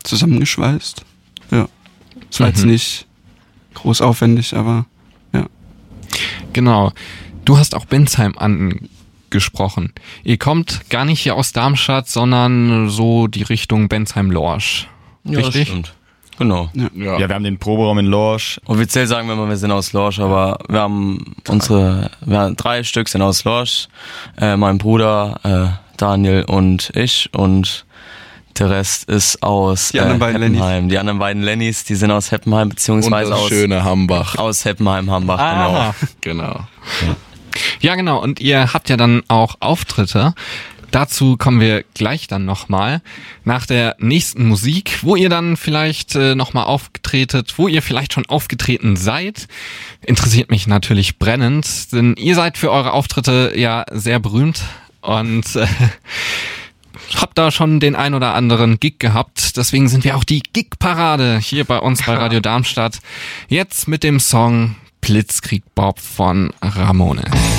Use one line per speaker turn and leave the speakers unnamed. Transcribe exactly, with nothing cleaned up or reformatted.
zusammengeschweißt. Ja. Es war mhm. jetzt nicht groß aufwendig, aber ja.
Genau. Du hast auch Bensheim angesprochen. Ihr kommt gar nicht hier aus Darmstadt, sondern so die Richtung Bensheim-Lorsch.
Ja,
richtig?
Das stimmt. Genau.
Ja. Ja. ja, wir haben den Proberaum in Lorsch.
Offiziell sagen wir immer, wir sind aus Lorsch, aber wir haben unsere, wir haben drei Stück sind aus Lorsch. Äh, mein Bruder, äh, Daniel und ich und der Rest ist aus
die anderen
äh, Heppenheim. Die anderen beiden Lennys, die sind aus Heppenheim, beziehungsweise
und das
aus
schöne Hambach.
Aus Heppenheim, Hambach,
ah,
genau. genau.
Ja. ja, genau. Und ihr habt ja dann auch Auftritte. Dazu kommen wir gleich dann nochmal nach der nächsten Musik, wo ihr dann vielleicht äh, nochmal aufgetretet, wo ihr vielleicht schon aufgetreten seid. Interessiert mich natürlich brennend, denn ihr seid für eure Auftritte ja sehr berühmt und äh, habt da schon den ein oder anderen Gig gehabt. Deswegen sind wir auch die Gig-Parade hier bei uns bei Radio Darmstadt. Jetzt mit dem Song Blitzkrieg Bob von Ramones.